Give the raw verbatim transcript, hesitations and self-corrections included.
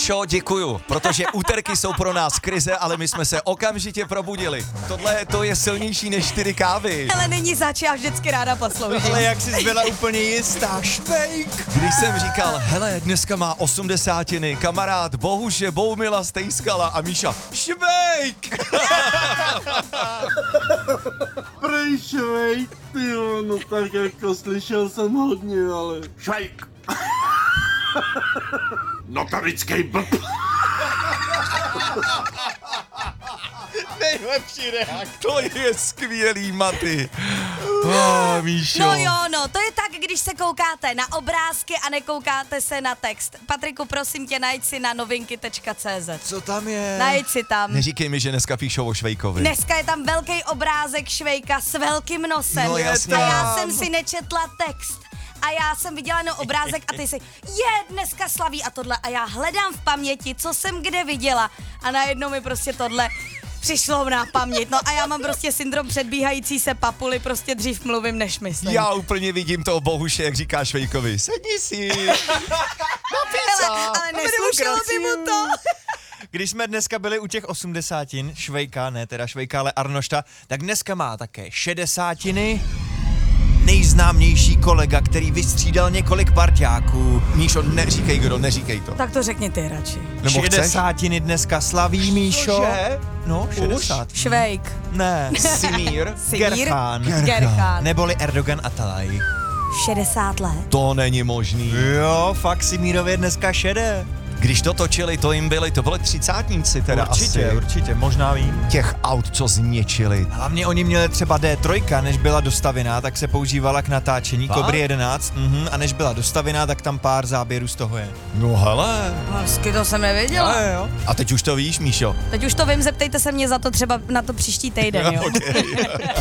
Míšo, děkuju, protože úterky jsou pro nás krize, ale my jsme se okamžitě probudili. Tohle to je silnější než čtyři kávy. Ale není zač, já vždycky ráda posloužím. Ale jak jsi byla úplně jistá, Švejk. Když jsem říkal, hele, dneska má osmdesátiny, kamarád Bohuše Boumila stejskala a Míša, Švejk! Prej Švejk, tyjo, no tak jako slyšel jsem hodně, ale... Švejk! Notorický blb! Nejlepší reakce. To je skvělý, Maty. Oh, Míšo. No jo, no, to je tak, když se koukáte na obrázky a nekoukáte se na text. Patriku, prosím tě, najď si na novinky tečka cé zet. Co tam je? Najď si tam. Neříkej mi, že dneska píšou o Švejkovi. Dneska je tam velký obrázek Švejka s velkým nosem. No jasně. A já jsem si nečetla text. A já jsem viděla jenom obrázek a ty si, je, dneska slaví a tohle. A já hledám v paměti, co jsem kde viděla. A najednou mi prostě tohle přišlo na paměť. No a já mám prostě syndrom předbíhající se papuly, prostě dřív mluvím, než myslím. Já úplně vidím toho Bohuše, jak říká Švejkovi, sedni si. ale, ale neslušelo by mu to. Když jsme dneska byli u těch osmdesátin, Švejka, ne teda Švejka, ale Arnošta, tak dneska má také šedesátiny. Nejznámější kolega, který vystřídal několik parťáků. Míšo, neříkej kdo, neříkej to. Tak to řekni ty radši. Nebo šedesátiny dneska slaví, Míšo. Cože? No, šedesát. Švejk. Ne. Simír. Simír. Gerchán. Gerchán. Neboli Erdogan Atalay. šedesát let. To není možný. Jo, fakt Simírově dneska šedé. Když to točili, to jim byli, to byli třicátníci teda Určitě, asi. určitě, možná vím. Těch aut, co zničili. Hlavně oni měli třeba dé tři, než byla dostavěná, tak se používala k natáčení, Fakt? Kobry jedenáct, mhm, a než byla dostavěná, tak tam pár záběrů z toho je. No hele. Hezky, to jsem nevěděla. Jo, jo. A teď už to víš, Míšo. Teď už to vím, zeptejte se mě za to třeba na to příští týden, jo. Okay.